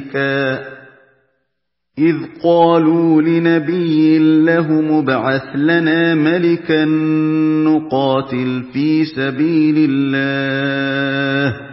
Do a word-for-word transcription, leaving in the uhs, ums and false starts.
مَلِكًا إِذْ قَالُوا لِنَبِيٍّ لَّهُمُ ابْعَثْ لَنَا مَلِكًا نُّقَاتِلْ فِي سَبِيلِ اللَّهِ